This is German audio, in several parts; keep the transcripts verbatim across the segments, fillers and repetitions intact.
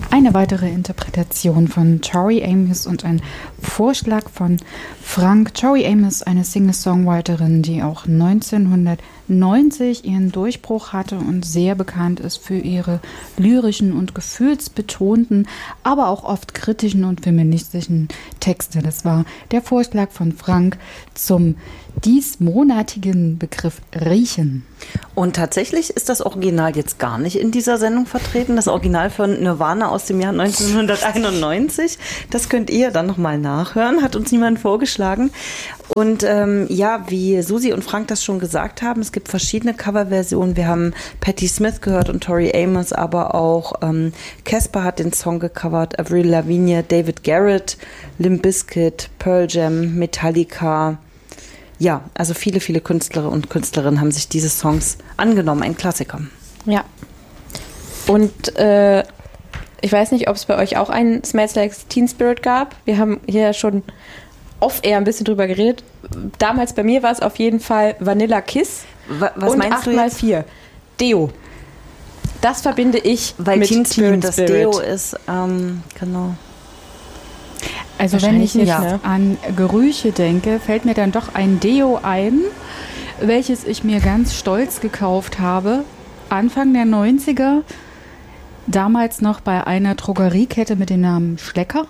Eine weitere Interpretation von Tori Amos und ein Vorschlag von Frank. Tori Amos, eine Singer-Songwriterin, die auch neunzehnhundertneunzig ihren Durchbruch hatte und sehr bekannt ist für ihre lyrischen und gefühlsbetonten, aber auch oft kritischen und feministischen Texte. Das war der Vorschlag von Frank zum diesmonatigen Begriff Riechen. Und tatsächlich ist das Original jetzt gar nicht in dieser Sendung vertreten. Das Original von Nirvana aus dem Jahr neunzehnhunderteinundneunzig. Das könnt ihr dann nochmal nachhören, hat uns niemand vorgeschlagen. Und ähm, ja, wie Susi und Frank das schon gesagt haben, es gibt verschiedene Coverversionen. Wir haben Patti Smith gehört und Tori Amos, aber auch ähm, Casper hat den Song gecovert, Avril Lavigne, David Garrett, Limp Bizkit, Pearl Jam, Metallica. Ja, also viele, viele Künstler und Künstlerinnen haben sich diese Songs angenommen, ein Klassiker. Ja. Und äh, ich weiß nicht, ob es bei euch auch einen Smells Like Teen Spirit gab. Wir haben hier schon off-air ein bisschen drüber geredet. Damals bei mir war es auf jeden Fall Vanilla Kiss. Was, was und meinst acht du mal jetzt? vier. Deo. Das verbinde ich Weil mit Teen Spirit Teen das Spirit. Deo ist, ähm, genau. Also wenn ich Wahrscheinlich jetzt nicht, ne? an Gerüche denke, fällt mir dann doch ein Deo ein, welches ich mir ganz stolz gekauft habe, Anfang der neunziger, damals noch bei einer Drogeriekette mit dem Namen Schlecker.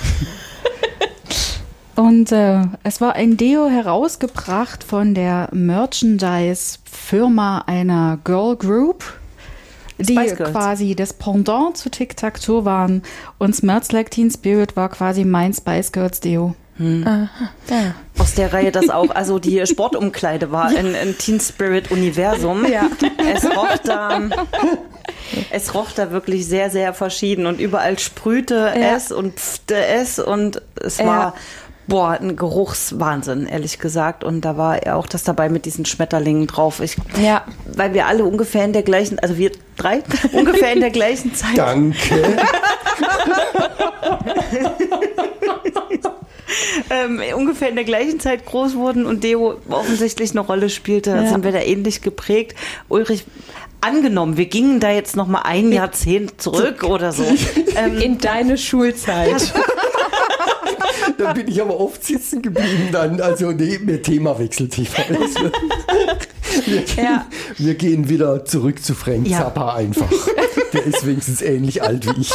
Und äh, es war ein Deo herausgebracht von der Merchandise-Firma einer Girl Group, die Spice Girls. quasi das Pendant zu Tic-Tac-Toe waren. Und Smells Like Teen Spirit war quasi mein Spice Girls Deo. Hm. Aha. Ja. Aus der Reihe das auch, also die Sportumkleide war ein, ein Teen Spirit Universum. Ja. Es roch da, es roch da wirklich sehr, sehr verschieden und überall sprühte Ja. es und pfte es und es Ja. war, boah, ein Geruchswahnsinn, ehrlich gesagt. Und da war ja auch das dabei mit diesen Schmetterlingen drauf. Ich, Ja. weil wir alle ungefähr in der gleichen, also wir drei, ungefähr in der gleichen Zeit. Danke. ähm, ungefähr in der gleichen Zeit groß wurden und Deo offensichtlich eine Rolle spielte, Ja. sind wir da ähnlich geprägt. Ulrich, angenommen, wir gingen da jetzt noch mal ein Jahrzehnt zurück oder so. Ähm, In deine Schulzeit. Da bin ich aber oft sitzen geblieben dann. Also nee, mir Thema wechselt sich. Also, wir, gehen, Ja. wir gehen wieder zurück zu Frank Ja. Zappa einfach. Der ist wenigstens ähnlich alt wie ich.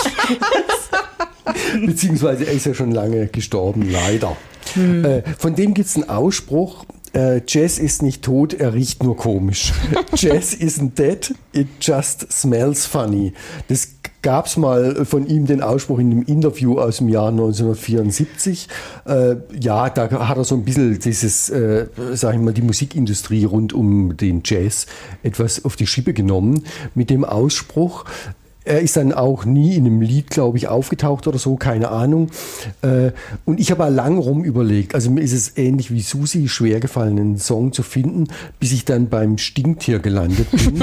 Beziehungsweise er ist ja schon lange gestorben, leider. Hm. Äh, von dem gibt es einen Ausspruch, äh, Jazz ist nicht tot, er riecht nur komisch. Jazz isn't dead, it just smells funny. Das gab es mal von ihm den Ausspruch in einem Interview aus dem Jahr neunzehnhundertvierundsiebzig. Äh, ja, da hat er so ein bisschen dieses, äh, sag ich mal, die Musikindustrie rund um den Jazz etwas auf die Schippe genommen mit dem Ausspruch. Er ist dann auch nie in einem Lied, glaube ich, aufgetaucht oder so, keine Ahnung. Äh, und ich habe auch lang rum überlegt, also mir ist es ähnlich wie Susi schwer gefallen, einen Song zu finden, bis ich dann beim Stinktier gelandet bin.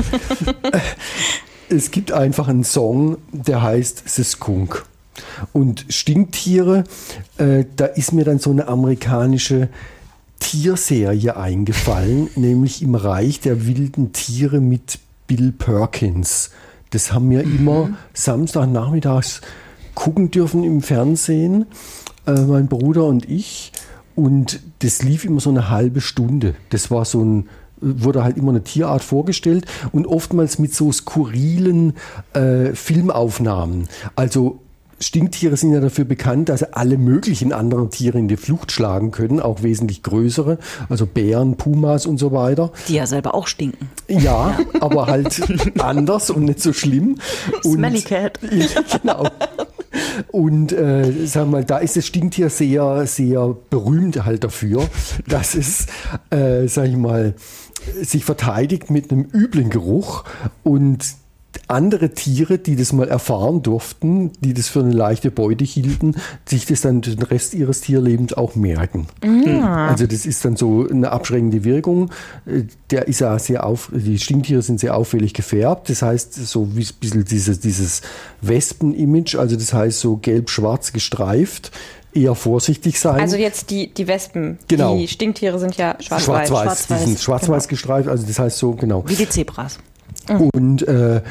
Es gibt einfach einen Song, der heißt The Skunk. Und Stinktiere, äh, da ist mir dann so eine amerikanische Tierserie eingefallen, nämlich im Reich der wilden Tiere mit Bill Perkins. Das haben wir mhm. immer Samstagnachmittags gucken dürfen im Fernsehen, äh, mein Bruder und ich. Und das lief immer so eine halbe Stunde. Das war so ein, wurde halt immer eine Tierart vorgestellt und oftmals mit so skurrilen äh, Filmaufnahmen. Also Stinktiere sind ja dafür bekannt, dass sie alle möglichen anderen Tiere in die Flucht schlagen können, auch wesentlich größere, also Bären, Pumas und so weiter. Die ja selber auch stinken. Ja, aber halt anders und nicht so schlimm. Smelly Cat. Ja, genau. Und äh, sagen wir mal, da ist das Stinktier sehr, sehr berühmt halt dafür, dass es, äh, sag ich mal, sich verteidigt mit einem üblen Geruch und andere Tiere, die das mal erfahren durften, die das für eine leichte Beute hielten, sich das dann den Rest ihres Tierlebens auch merken. Ja. Also das ist dann so eine abschreckende Wirkung. Der ist ja sehr auf, die Stinktiere sind sehr auffällig gefärbt. Das heißt, so wie ein bisschen dieses, dieses Wespen-Image, also das heißt so gelb-schwarz gestreift. Eher vorsichtig sein. Also jetzt die, die Wespen, genau. Die Stinktiere sind ja schwarz-weiß. Schwarz-weiß, die sind schwarz-weiß gestreift, also das heißt so, genau. Wie die Zebras. Und äh,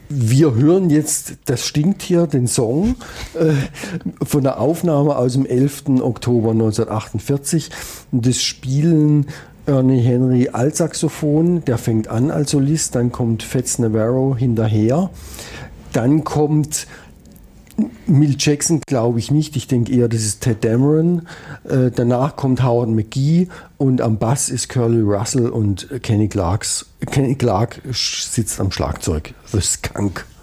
wir hören jetzt Das Stinktier, den Song äh, von der Aufnahme aus dem elften Oktober neunzehnhundertachtundvierzig. Das spielen Ernie Henry Altsaxophon, der fängt an als Solist, dann kommt Fats Navarro hinterher, dann kommt Milt Jackson, glaube ich nicht, ich denke eher, das ist Ted Dameron, äh, danach kommt Howard McGhee und am Bass ist Curly Russell und Kenny Clarks, Kenny Clark sitzt am Schlagzeug, The Skunk.